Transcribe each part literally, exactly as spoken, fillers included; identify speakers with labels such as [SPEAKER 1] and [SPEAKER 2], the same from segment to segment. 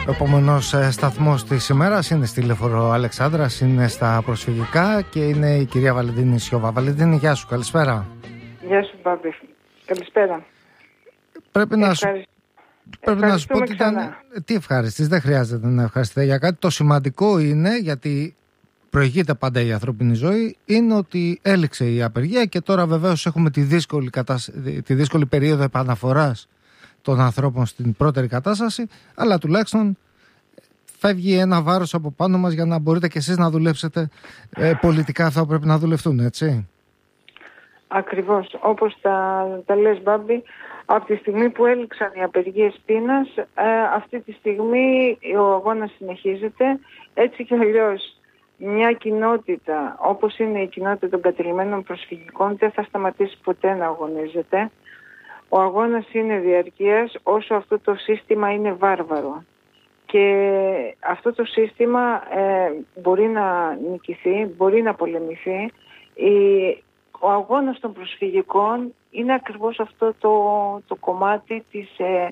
[SPEAKER 1] Ο επόμενος σταθμός της ημέρας είναι στη Λεωφόρο Αλεξάνδρας, είναι στα προσφυγικά και είναι η κυρία Βαλεντίνη Σιώβα. Βαλεντίνη, γεια σου, καλησπέρα.
[SPEAKER 2] Γεια σου, Μπάμπη. Καλησπέρα.
[SPEAKER 1] Πρέπει να σου, πρέπει να σου πω ότι ήταν... Τι ευχαριστείς, δεν χρειάζεται να ευχαριστείτε για κάτι. Το σημαντικό είναι, γιατί προηγείται πάντα η ανθρώπινη ζωή, είναι ότι έληξε η απεργία και τώρα βεβαίως έχουμε τη δύσκολη, κατάσ... τη δύσκολη περίοδο επαναφοράς των ανθρώπων στην πρώτερη κατάσταση, αλλά τουλάχιστον φεύγει ένα βάρος από πάνω μας για να μπορείτε και εσείς να δουλέψετε ε, πολιτικά αυτά που πρέπει να δουλευτούν, έτσι.
[SPEAKER 2] Ακριβώς, όπως τα, τα λες, Μπάμπη, από τη στιγμή που έληξαν οι απεργίες πείνας, ε, αυτή τη στιγμή ο αγώνας συνεχίζεται. Έτσι και αλλιώς μια κοινότητα όπως είναι η κοινότητα των κατελημένων προσφυγικών δεν θα σταματήσει ποτέ να αγωνίζεται. Ο αγώνας είναι διαρκείας όσο αυτό το σύστημα είναι βάρβαρο. Και αυτό το σύστημα ε, μπορεί να νικηθεί, μπορεί να πολεμηθεί. Η, ο αγώνας των προσφυγικών είναι ακριβώς αυτό το, το κομμάτι της, ε,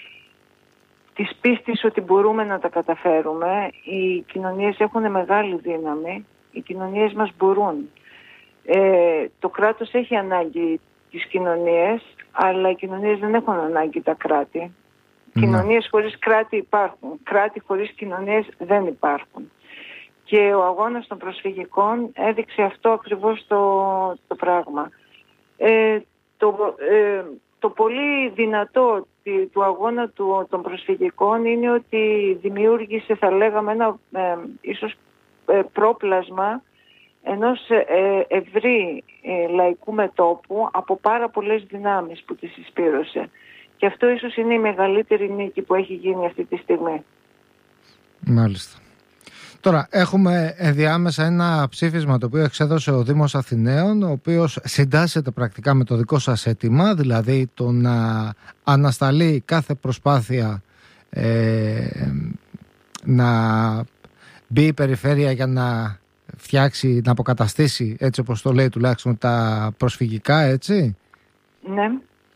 [SPEAKER 2] της πίστης ότι μπορούμε να τα καταφέρουμε. Οι κοινωνίες έχουν μεγάλη δύναμη, οι κοινωνίες μας μπορούν. Ε, το κράτος έχει ανάγκη τις κοινωνίες, αλλά οι κοινωνίες δεν έχουν ανάγκη τα κράτη. Mm. Κοινωνίες χωρίς κράτη υπάρχουν. Κράτη χωρίς κοινωνίες δεν υπάρχουν. Και ο αγώνας των προσφυγικών έδειξε αυτό ακριβώς το, το πράγμα. Ε, το, ε, το πολύ δυνατό του αγώνα του, των προσφυγικών είναι ότι δημιούργησε, θα λέγαμε, ένα ε, ίσως ε, πρόπλασμα ενός ε, ευρύ ε, λαϊκού μετώπου από πάρα πολλές δυνάμεις που τη συσπήρωσε. Και αυτό ίσως είναι η μεγαλύτερη νίκη που έχει γίνει αυτή τη στιγμή.
[SPEAKER 1] Μάλιστα. Τώρα έχουμε ενδιάμεσα ένα ψήφισμα το οποίο εξέδωσε ο Δήμος Αθηναίων, ο οποίος συντάσσεται πρακτικά με το δικό σας αίτημα, δηλαδή το να ανασταλεί κάθε προσπάθεια ε, να μπει η περιφέρεια για να φτιάξει, να αποκαταστήσει, έτσι όπως το λέει τουλάχιστον, τα προσφυγικά, έτσι.
[SPEAKER 2] Ναι.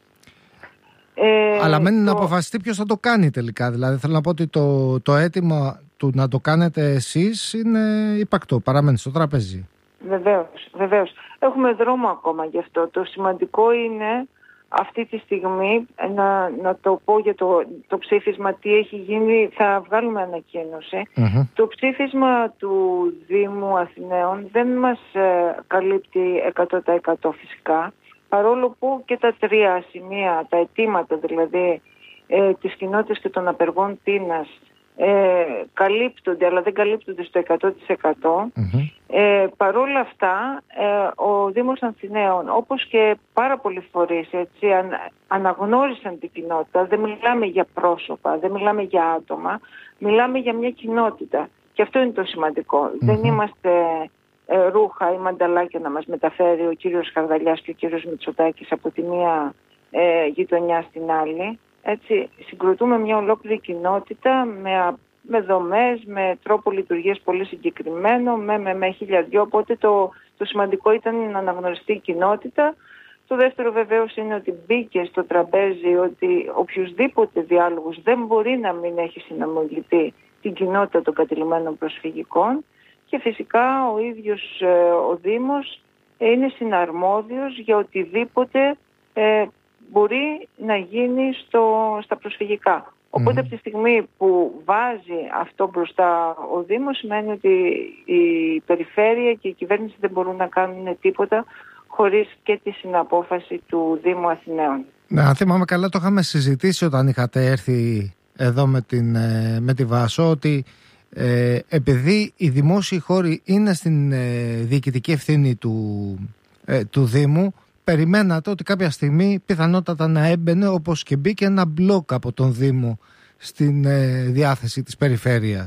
[SPEAKER 2] Ε,
[SPEAKER 1] Αλλά μένει
[SPEAKER 2] το...
[SPEAKER 1] να αποφασιστεί ποιος θα το κάνει τελικά. Δηλαδή θέλω να πω ότι το, το αίτημα του να το κάνετε εσείς είναι υπαρκτό, παραμένει στο τραπέζι.
[SPEAKER 2] Βεβαίως, βεβαίως. Έχουμε δρόμο ακόμα γι' αυτό. Το σημαντικό είναι αυτή τη στιγμή να, να το πω για το, το ψήφισμα τι έχει γίνει, θα βγάλουμε ανακοίνωση. Mm-hmm. Το ψήφισμα του Δήμου Αθηναίων δεν μας ε, καλύπτει εκατό τοις εκατό φυσικά, παρόλο που και τα τρία σημεία, τα αιτήματα δηλαδή ε, της κοινότητας και των απεργών πείνας ε, καλύπτονται, αλλά δεν καλύπτονται στο εκατό τοις εκατό. Mm-hmm. Ε, παρόλα αυτά, ε, ο Δήμος Αθηναίων, όπως και πάρα πολλοί φορείς, έτσι, αν, αναγνώρισαν την κοινότητα. Δεν μιλάμε για πρόσωπα, δεν μιλάμε για άτομα, μιλάμε για μια κοινότητα. Και αυτό είναι το σημαντικό. Mm-hmm. Δεν είμαστε ε, ρούχα ή μανταλάκια να μας μεταφέρει ο κύριος Χαρδαλιάς και ο κύριος Μητσοτάκης από τη μία ε, γειτονιά στην άλλη. Έτσι, συγκροτούμε μια ολόκληρη κοινότητα με με δομές, με τρόπο λειτουργίας πολύ συγκεκριμένο, με, με, με χίλια δυο, οπότε το, το σημαντικό ήταν να αναγνωριστεί η κοινότητα. Το δεύτερο βεβαίως είναι ότι μπήκε στο τραπέζι ότι οποιουσδήποτε διάλογος δεν μπορεί να μην έχει συνομιλητή την κοινότητα των κατηλημένων προσφυγικών και φυσικά ο ίδιος ε, ο Δήμος είναι συναρμόδιος για οτιδήποτε ε, μπορεί να γίνει στο, στα προσφυγικά. Οπότε mm. από τη στιγμή που βάζει αυτό μπροστά ο Δήμος σημαίνει ότι η περιφέρεια και η κυβέρνηση δεν μπορούν να κάνουν τίποτα χωρίς και τη συναπόφαση του Δήμου Αθηναίων.
[SPEAKER 1] Ναι, αν θυμάμαι καλά το είχαμε συζητήσει όταν είχατε έρθει εδώ με, την, με τη Βάσο ότι ε, επειδή οι δημόσιοι χώροι είναι στην ε, διοικητική ευθύνη του, ε, του Δήμου, περιμένατε ότι κάποια στιγμή πιθανότατα να έμπαινε όπως και μπήκε ένα μπλοκ από τον Δήμο στην ε, διάθεση της περιφέρειας.